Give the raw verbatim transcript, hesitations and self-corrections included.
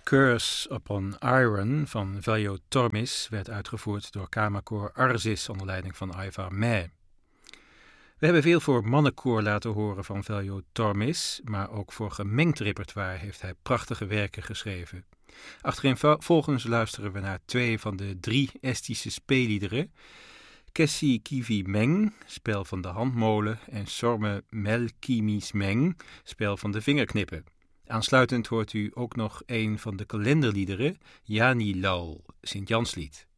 Curse Upon Iron van Veljo Tormis werd uitgevoerd door kamerkoor Arzis onder leiding van Aiva Meh. We hebben veel voor mannenkoor laten horen van Veljo Tormis, maar ook voor gemengd repertoire heeft hij prachtige werken geschreven. Achtereenvolgens luisteren we naar twee van de drie Estische speelliederen. Kessi Kivi Meng, spel van de handmolen, en Sorme Melkimis Meng, spel van de vingerknippen. Aansluitend hoort u ook nog een van de kalenderliederen, Jani Laul, Sint-Janslied.